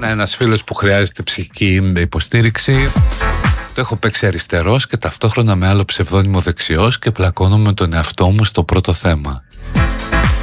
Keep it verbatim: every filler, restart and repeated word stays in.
ένας φίλος που χρειάζεται ψυχική υποστήριξη. Το έχω παίξει αριστερός και ταυτόχρονα με άλλο ψευδόνυμο δεξιός και πλακώνω με τον εαυτό μου στο πρώτο θέμα.